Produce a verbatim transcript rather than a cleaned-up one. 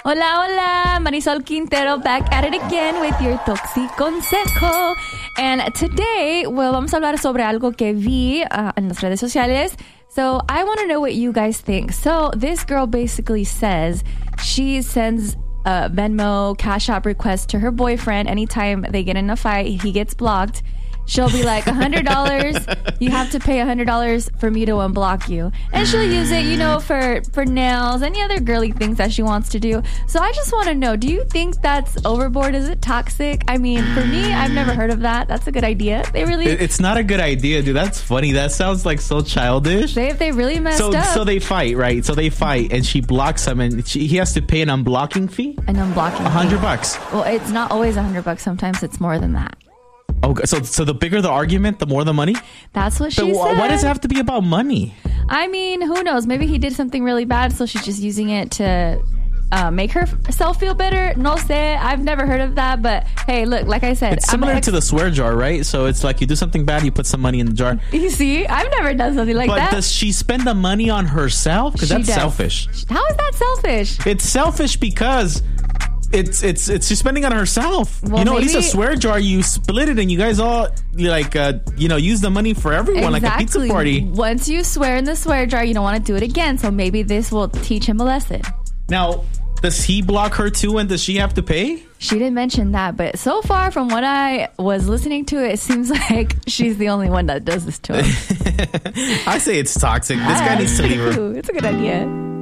Hola, hola, Marisol Quintero back at it again with your Toxic Consejo. And today, well, vamos a hablar sobre algo que vi uh, en las redes sociales. So I want to know what you guys think. So this girl basically says she sends a Venmo Cash App request to her boyfriend anytime they get in a fight. He gets blocked. She'll be like, one hundred dollars, you have to pay one hundred dollars for me to unblock you. And she'll use it, you know, for, for nails, any other girly things that she wants to do. So I just want to know, do you think that's overboard? Is it toxic? I mean, for me, I've never heard of that. That's a good idea. They really... It's not a good idea, dude. That's funny. That sounds like so childish. They, they really messed so, up. So they fight, right? So they fight, and she blocks him, and she, he has to pay an unblocking fee? An unblocking fee. A hundred bucks. Well, it's not always a hundred bucks. Sometimes it's more than that. Oh, so so the bigger the argument, the more the money? That's what she but said. Why does it have to be about money? I mean, who knows? Maybe he did something really bad, so she's just using it to uh, make herself feel better. No sé. I've never heard of that, but hey, look, like I said, it's similar ex- to the swear jar, right? So it's like you do something bad, you put some money in the jar. You see, I've never done something like but that. But does she spend the money on herself? Because that's does. selfish. How is that selfish? It's selfish because... It's it's it's she's spending on herself. Well, you know, maybe, at least a swear jar, you split it and you guys all you like uh, you know use the money for everyone, exactly. like a pizza party. Once you swear in the swear jar, you don't want to do it again. So maybe this will teach him a lesson. Now, does he block her too, and does she have to pay? She didn't mention that, but so far from what I was listening to, it seems like she's the only one that does this to him. I say it's toxic. This guy needs to leave her. It's a good idea.